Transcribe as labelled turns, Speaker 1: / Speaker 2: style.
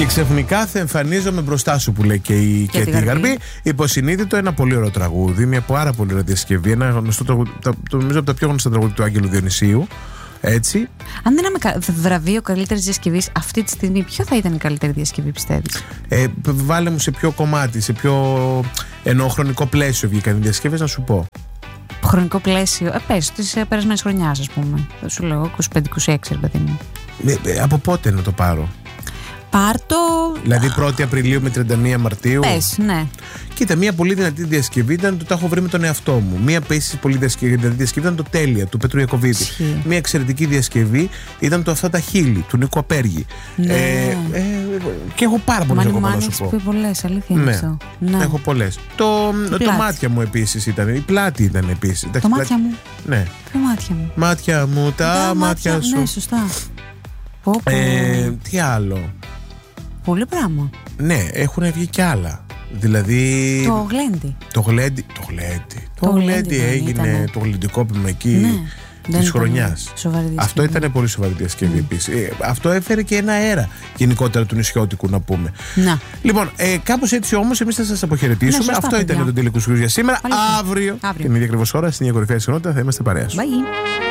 Speaker 1: Και ξαφνικά θα εμφανίζομαι μπροστά σου, που λέει και η Κέτη Γαρμπή. Υποσυνείδητο, ένα πολύ ωραίο τραγούδι, μια πάρα πολύ ωραία διασκευή. Ένα γνωστό τραγούδι, νομίζω από τα πιο γνωστά τραγούδια του Άγγελου Διονυσίου. Έτσι.
Speaker 2: Αν δεν είχαμε βραβείο καλύτερης διασκευής αυτή τη στιγμή, ποιο θα ήταν η καλύτερη διασκευή, πιστεύεις?
Speaker 1: Βάλε μου σε ποιο κομμάτι, σε ποιο χρονικό πλαίσιο βγήκαν οι διασκευές, να σου πω.
Speaker 2: Χρονικό πλαίσιο, πες της περασμένης χρονιάς, ας πούμε. Θα σου λέω 25-26, ρε παιδί μου.
Speaker 1: Από πότε να το πάρω?
Speaker 2: Πάρτο.
Speaker 1: Δηλαδή 1η Απριλίου με 31 Μαρτίου.
Speaker 2: Πες, ναι.
Speaker 1: Κοίτα, μια πολύ δυνατή διασκευή ήταν το «Τα έχω βρει με τον εαυτό μου». Μια επίσης πολύ δυνατή διασκευή ήταν το «Τέλεια» του Πέτρου Ιακωβίδη. Μια εξαιρετική διασκευή ήταν το «Αυτά τα χείλη» του Νίκου Απέργη.
Speaker 2: Ναι.
Speaker 1: Και έχω πάρα πολλές ακόμα να σου πω.
Speaker 2: Έχω πολλές, αλήθεια είναι αυτό.
Speaker 1: Ναι. Έχω πολλές. Το «Μάτια μου» επίσης ήταν. Η «Πλάτη» ήταν επίσης.
Speaker 2: Το «Μάτια μου».
Speaker 1: Ναι.
Speaker 2: Το «Μάτια μου».
Speaker 1: Μάτια μου, τα μάτια σου.
Speaker 2: Ναι, σωστά.
Speaker 1: Τι άλλο?
Speaker 2: Πολύ πράγμα.
Speaker 1: Ναι, έχουν βγει κι άλλα. Δηλαδή.
Speaker 2: Το Γλέντι.
Speaker 1: Το Γλέντι έγινε το γλεντικό πήμα εκεί της χρονιάς. Αυτό ήταν πολύ σοβαρή διασκευή επίσης. Αυτό έφερε και ένα αέρα γενικότερα του νησιώτικου, να πούμε.
Speaker 2: Να.
Speaker 1: Λοιπόν, κάπως έτσι όμως εμείς θα σας αποχαιρετήσουμε.
Speaker 2: Ναι,
Speaker 1: αυτό ήταν το τελικό σου για σήμερα. Αύριο την ίδια ακριβώς ώρα, στην ίδια κορυφαία συχνότητα, θα είμαστε παρέα σου.
Speaker 2: Bye.